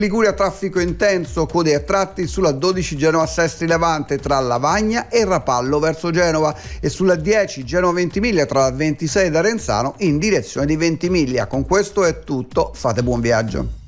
Liguria traffico intenso, code a tratti sulla 12 Genova Sestri Levante tra Lavagna e Rapallo verso Genova e sulla 10 Genova Ventimiglia tra la 26 da Renzano in direzione di Ventimiglia. Con questo è tutto, fate buon viaggio.